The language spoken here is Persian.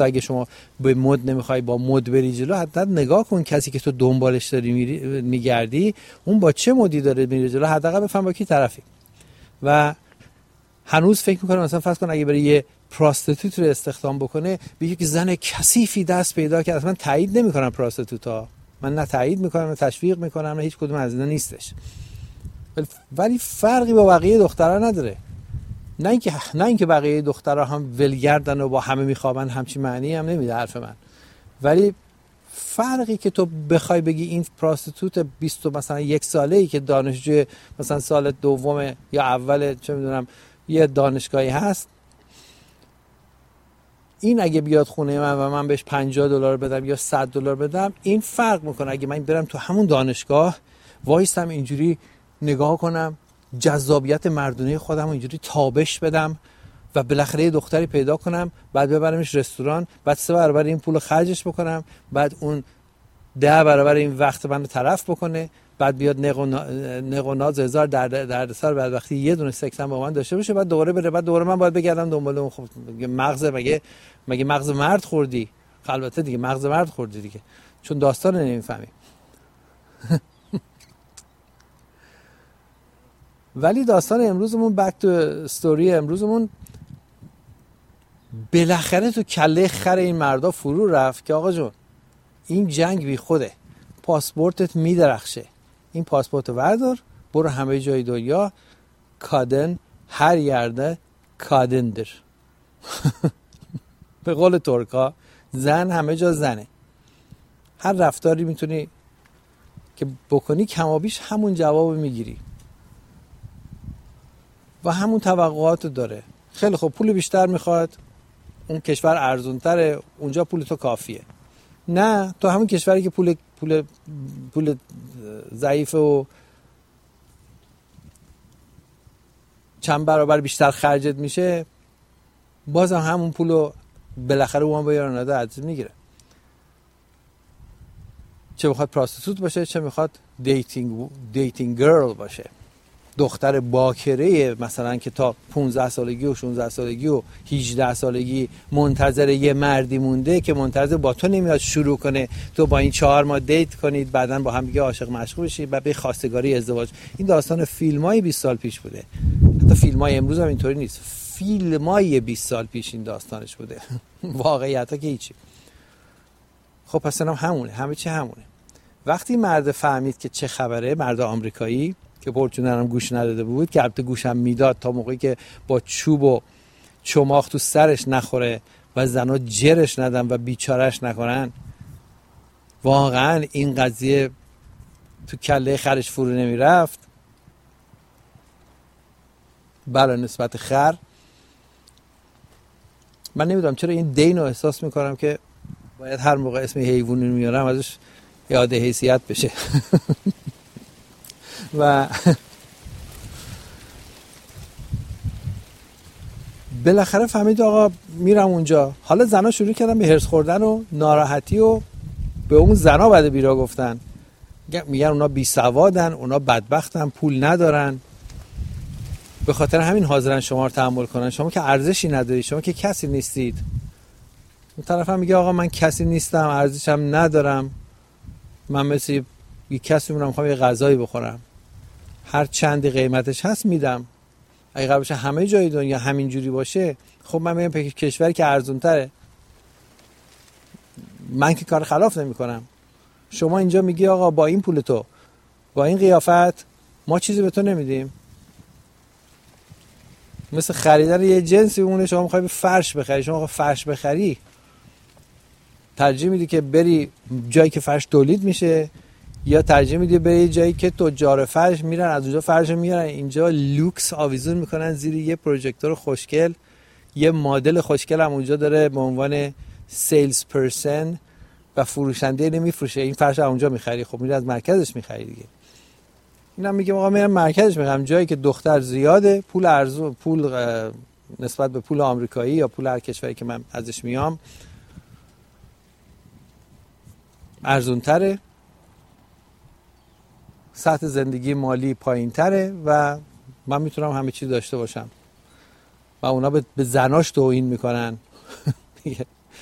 اگه شما به مد نمیخوای با مد بری جلو، حتی نگاه کن کسی که تو دنبالش داری میگردی اون با چه مدی داره میره جلو، حداقل بفهم با کی طرفی. و هنوز فکر میکنم مثلا فرض کن اگه بره یه پراستیتوت رو استخدام بکنه، بگه که زن کثیفی دست پیدا کرد، اصلا تایید نمیکنم پراستیتوتا، من نه تایید میکنم نه تشویق میکنم نه هیچ کدوم از اینا نیستش، ولی فرقی با بقیه دخترها نداره. نه اینکه بقیه دخترها هم ولگردن و با همه میخوابن، همچین معنی هم نمیده حرف من، ولی فرقی که تو بخوای بگی این پراستیتوت 20 مثلا یک ساله‌ای که دانشجو مثلا سال دوم یا اول چه میدونم یه دانشگاهی هست، این اگه بیاد خونه من و من بهش $50 بدم یا $100 بدم، این فرق میکنه. اگه من برم تو همون دانشگاه وایستم اینجوری نگاه کنم، جذابیت مردونه خودم اینجوری تابش بدم و بالاخره یه دختری پیدا کنم، بعد ببرمش رستوران، بعد 3 برابر این پول خرجش بکنم، بعد اون 10 برابر این وقت منو طرف بکنه، بعد بیاد نق و ناز هزار دردسر، بعد وقتی یه دونه سکس هم با من داشته باشه، بعد دوباره بره، بعد دوباره من باید بگردم دنبال اون. خب مگه مغز مرد خوردی؟ البته دیگه مغز مرد خوردی دیگه، چون داستان نمیفهمی. ولی داستان امروزمون، بک تو استوری امروزمون، بالاخره تو کله خر این مردا فرو رفت که آقا جون این جنگ بی خوده، پاسپورتت میدرخشه، این پاسپورت وردار برو همه جای دنیا، کادن هر یرده کادندر. به قول ترکا زن همه جا زنه، هر رفتاری میتونی که بکنی کمابیش همون جواب میگیری و همون توقعاتو داره. خیلی خوب پول بیشتر میخواد، اون کشور ارزونتره، اونجا پول تو کافیه. نه، تو همون کشوری که پول ضعیف و چند برابر بیشتر خرجت میشه، بازم همون پولو بالاخره اون با یارانده ازت میگیره. چه میخواد پراستیتوت باشه، چه میخواد دیتینگ گرل باشه، دختر باکره مثلا که تا 15 سالگی و 16 سالگی و 18 سالگی منتظر یه مردی مونده که منتظر با تو نمیاد شروع کنه، تو با این 4 ماه دیت کنید، بعداً با هم دیگه عاشق مشغول بشید، بعد به خواستگاری ازدواج. این داستان فیلمای 20 سال پیش بوده، حتی فیلمای امروز هم اینطوری نیست، فیلمای 20 سال پیش این داستانش بوده. واقعیت ها که هیچی. خب پس همونه، همه چی همونه. وقتی مرد فهمید که چه خبره، مرد آمریکایی که پرچونرم گوش نداده بود، که البته گوشم میداد تا موقعی که با چوب و چماق تو سرش نخوره و زنا جرش ندن و بیچارش نکنن، واقعا این قضیه تو کله خرش فرو نمیرفت. بله نسبت خر من نمیدونم چرا این دین رو احساس میکنم که باید هر موقع اسم حیوانی رو میارم ازش یاد حیثیت بشه. و بالاخره فهمید آقا میرم اونجا. حالا زنا شروع کردن به هرس خوردن و ناراحتی و به اون زنا بعد بیرا گفتن، میگن اونا بی سوادن، اونا بدبختن، پول ندارن، به خاطر همین حاضرن شما رو تحمل کنن، شما که ارزشی ندارید، شما که کسی نیستید. اون طرف هم میگه آقا من کسی نیستم، ارزشم ندارم، من مثل یه کسی میخوام یه غذایی بخورم، هر چندی قیمتش هست میدم. اگه قرار باشه همه جای دنیا همینجوری باشه، خب من میرم کشوری که ارزون تره، من که کار خلاف نمی کنم. شما اینجا میگی آقا با این پول تو، با این قیافت ما چیزی به تو نمیدیم، مثل خریدن یه جنسی اونه. شما میخوای فرش بخری، شما فرش بخری ترجیح میدی که بری جایی که فرش تولید میشه، یا ترجیح میدی بری جایی که تجار فرش میرن از اونجا فرش میارن اینجا لوکس آویزون میکنن زیر یه پروژکتور خوشگل، یه مدل خوشگل هم اونجا داره به عنوان سیلز پرسن و فروشنده نمیفروشه، این فرش اونجا میخری. خب میره از مرکزش میخری دیگه. اینم میگه آقا میرم مرکزش میخرم، جایی که دختر زیاده، پول ارزون، پول نسبت به پول آمریکایی یا پول هر کشوری که من ازش میام ارزون تره، سطح زندگی مالی پایین تره و من میتونم همه چی داشته باشم و اونا به زناش توهین میکنن.